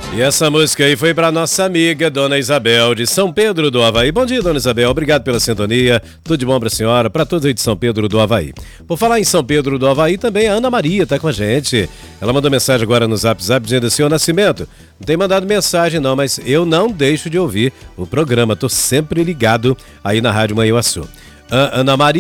E essa música aí foi para nossa amiga Dona Isabel de São Pedro do Avaí. Bom dia, Dona Isabel, obrigado pela sintonia, tudo de bom para a senhora, para todos aí de São Pedro do Avaí. Por falar em São Pedro do Avaí, também a Ana Maria tá com a gente. Ela mandou mensagem agora no Zap dizendo assim: ô Nascimento, não tem mandado mensagem não, mas eu não deixo de ouvir o programa, tô sempre ligado aí na Rádio Manhuaçu. Ana Maria